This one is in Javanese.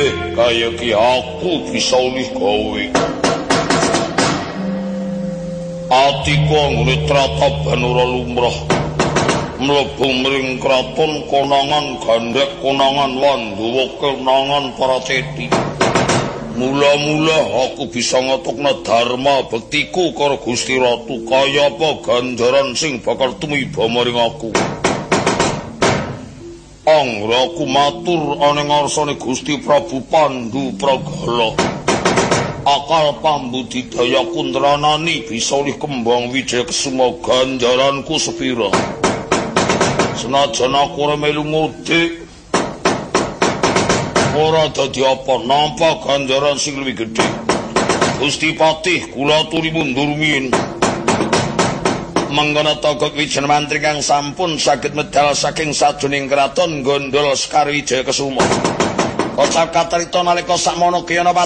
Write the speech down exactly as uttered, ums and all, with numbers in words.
kaya ki aku bisa olih gawe. Atiku anggone Trataban ora lumrah. Mlebu mring kraton konangan gandhek konangan Wandawa konangan para ceti. Mula-mula aku bisa ngetokna dharma bektiku karo Gusti Ratu kaya apa ganjaran sing bakal tumiba maring aku. Angra aku matur ana ngarsane Gusti Prabu Pandhu Pragala. Akal pambudidaya kuntranani bisa oleh kembang wijaya kesuma ganjaranku sepira. Senajan aku ora melu mudik, ora dadi apa nampa ganjaran sing luwih gedhe. Gusti Patih kula aturi mundur min. Mangkana Togog Wijaya Mantri kang sampun saged medal saking sajroning kraton Gondol Sekar Wijaya Kesuma. Kocap kacarita nalika sakmono Kiyana